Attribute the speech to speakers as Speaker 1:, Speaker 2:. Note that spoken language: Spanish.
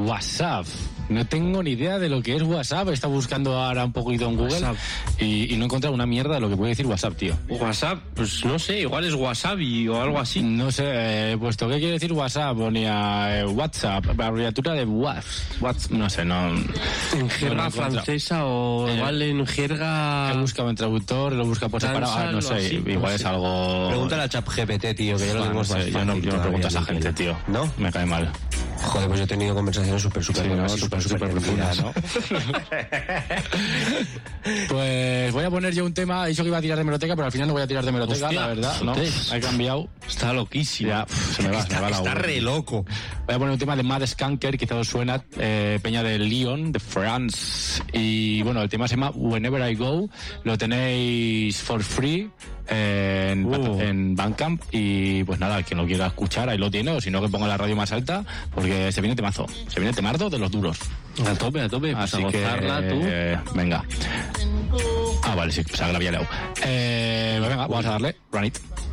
Speaker 1: WhatsApp. No tengo ni idea de lo que es WhatsApp. He estado buscando ahora un poquito en Google y no he encontrado una mierda de lo que puede decir WhatsApp, tío.
Speaker 2: WhatsApp, pues no sé, igual es wasabi o algo así.
Speaker 1: No sé, puesto ¿qué quiere decir WhatsApp? Ponía WhatsApp, la abreviatura de WhatsApp, no sé, no.
Speaker 2: En jerga francesa o igual en jerga.
Speaker 1: He buscado en traductor, lo busca por separado, no sé,
Speaker 2: así,
Speaker 1: igual
Speaker 2: no
Speaker 1: es
Speaker 2: sé.
Speaker 1: algo.
Speaker 3: Pregúntale a ChatGPT, tío, que ya lo tenemos más
Speaker 1: yo no pregunto a esa gente, tío.
Speaker 3: ¿No?
Speaker 1: Me cae mal.
Speaker 3: Joder, pues yo he tenido conversaciones súper
Speaker 1: profundas, ¿no? Pues voy a poner yo un tema. He dicho que iba a tirar de meroteca, pero al final no voy a tirar de meroteca. Hostia, la verdad, ¿no? He cambiado.
Speaker 2: Está loquísimo.
Speaker 1: Ya, se me va la
Speaker 3: Está re loco.
Speaker 1: Voy a poner un tema de Mad Skanker, quizás os suena, peña de Lyon, de France. Y bueno, el tema se llama Whenever I Go. Lo tenéis for free en Bandcamp. Y pues nada, quien lo quiera escuchar, ahí lo tiene. O si no, que ponga la radio más alta, porque se viene temazo. Se viene temardo de los duros.
Speaker 2: A tope.
Speaker 1: Así
Speaker 2: pues a gozarla,
Speaker 1: que,
Speaker 2: tú.
Speaker 1: Venga. Vale, sí, pues la había leído. Venga, vamos a darle. Run it.